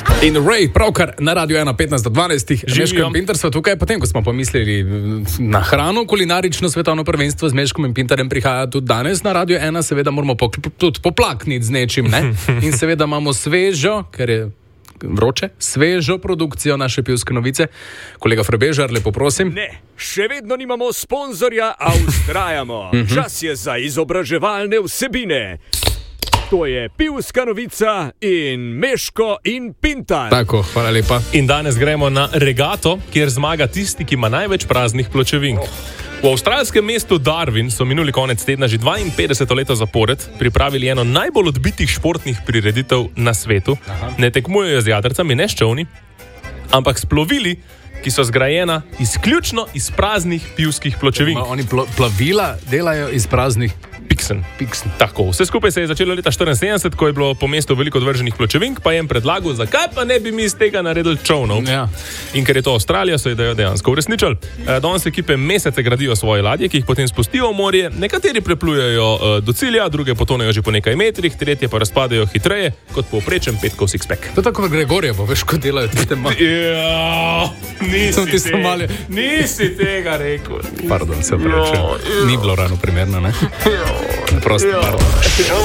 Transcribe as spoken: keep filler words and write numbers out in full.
In Ray, pravkar na Radio ena petnajst do dvanajst, Meško in Pintar so tukaj, potem ko smo pomislili na hrano, kulinarično svetovno prvenstvo z Meškom in Pintarjem prihaja tudi danes na Radio ena, seveda moramo tudi poplakniti z nečim, ne? In seveda imamo svežo, ker je vroče, svežo produkcijo naše pivske novice. Kolega Frebežar, lepo prosim. Ne, še vedno nimamo sponzorja, a vztrajamo. Čas je za izobraževalne vsebine. To je pivska novica in Meško in Pintar. Tako, hvala lepa. In danes gremo na regato, kjer zmaga tisti, ki ima največ praznih pločevink. V avstralskem mestu Darwin so minuli konec tedna že dvainpetdeseto leto zapored pripravili eno najbolj odbitih športnih prireditev na svetu. Aha. Ne tekmujejo z jadrcami, ne s čolni, ampak s plovili, ki so zgrajena izključno iz praznih pivskih pločevink. Ma, oni plo, plavila delajo iz praznih piksen. piksen. Tako, vse skupaj se je začelo leta štiriinsedemdeset, ko je bilo po mestu veliko odvrženih pločevink, pa je jim predlagal, zakaj pa ne bi mi iz tega naredili čolnov. Ja. In ker je to Avstralija, so idejo dejansko uresničili. Danes ekipe mesece gradijo svoje ladje, ki jih potem spustijo v morje. Nekateri preplujejo do cilja, druge potonejo že po nekaj metrih, tretje pa razpadajo hitreje kot povprečen petkov six-pack. To je tako Gregorjevo, veš, ko delajo tiste malo. Ja, nisi, te, mali... nisi tega rekel. Pardon, se opravičujem. Ni bilo ravno primerno, ne? Prosto, pardon.